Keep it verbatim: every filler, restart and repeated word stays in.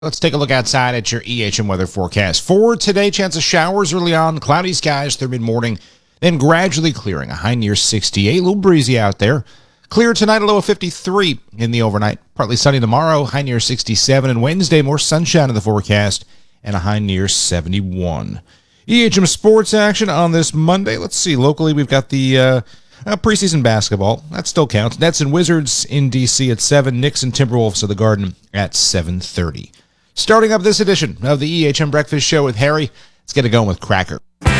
Let's take a look outside at your E H M weather forecast. For today, chance of showers early on, cloudy skies through mid-morning, then gradually clearing, a high near sixty-eight, a little breezy out there. Clear tonight, a low of fifty-three in the overnight. Partly sunny tomorrow, high near sixty-seven, and Wednesday, more sunshine in the forecast, and a high near seventy-one. E H M sports action on this Monday. Let's see, locally we've got the uh, uh, preseason basketball. That still counts. Nets and Wizards in D C at seven, Knicks and Timberwolves of the Garden at seven thirty. Starting up this edition of the E H M Breakfast Show with Harry, let's get it going with Cracker.